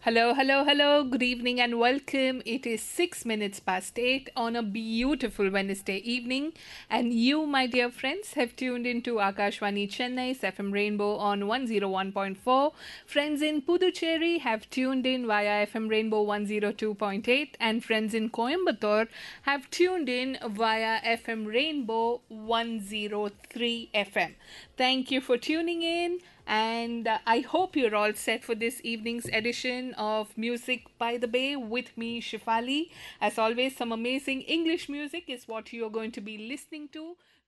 Hello, hello, hello. Good evening and welcome. It is 6 minutes past 8 on a beautiful Wednesday evening. And you, my dear friends, have tuned into Akashwani Chennai's FM Rainbow on 101.4. Friends in Puducherry have tuned in via FM Rainbow 102.8. And friends in Coimbatore have tuned in via FM Rainbow 103 FM. Thank you for tuning in. And I hope you're all set for this evening's edition of Music by the Bay with me, Shifali. As always, some amazing English music is what you're going to be listening to